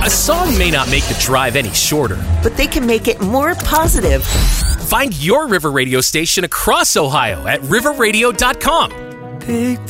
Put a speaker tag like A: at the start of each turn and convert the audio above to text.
A: A song may not make the drive any shorter,
B: but they can make it more positive.
A: Find your River Radio station across Ohio at riverradio.com.
C: Big